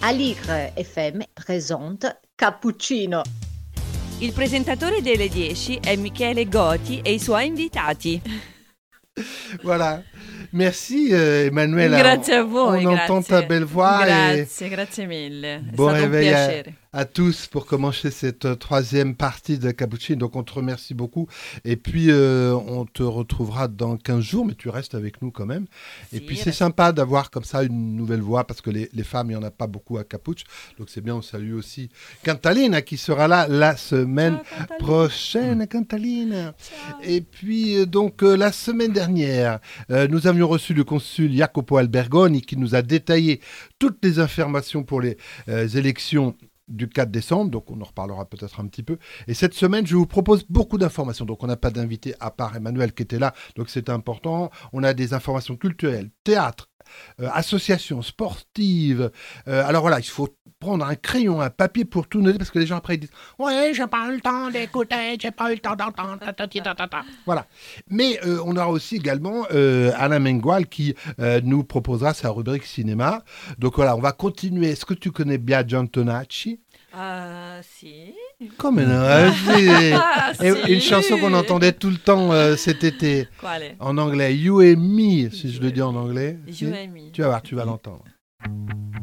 Aligre FM présente Cappuccino. Il presentatore delle 10 è Michele Goti e i suoi invitati. Voilà. Merci Emanuela. Grazie a voi. On entend ta belle voix. Grazie mille. Bon È stato un réveil piacere. à tous pour commencer cette troisième partie de Cappuccino. Donc on te remercie beaucoup. Et puis on te retrouvera dans 15 jours, mais tu restes avec nous quand même. Et puis c'est sympa d'avoir comme ça une nouvelle voix parce que les femmes, il n'y en a pas beaucoup à Cappuccio. Donc c'est bien, on salue aussi Cantalina qui sera là la semaine prochaine. Cantalina. Ciao. Et puis donc la semaine dernière, nous avions reçu le consul Jacopo Albergoni qui nous a détaillé toutes les informations pour les élections du 4 décembre, donc on en reparlera peut-être un petit peu. Et cette semaine, je vous propose beaucoup d'informations. Donc on n'a pas d'invité à part Emmanuel qui était là, donc c'est important. On a des informations culturelles, théâtre, associations sportives. Alors voilà, il faut prendre un crayon, un papier pour tout noter parce que les gens après ils disent « Ouais, j'ai pas eu le temps d'écouter, j'ai pas eu le temps d'entendre. » Voilà. Mais on aura aussi également Alain Mengual qui nous proposera sa rubrique cinéma. Donc voilà, on va continuer. Est-ce que tu connais bien John Tonacci? Sì. Comme si. Sì. Une chanson qu'on entendait tout le temps cet été. Quale? En anglais, You and Me, si je le dis en anglais. You and Me. Tu vas voir, tu vas l'entendre.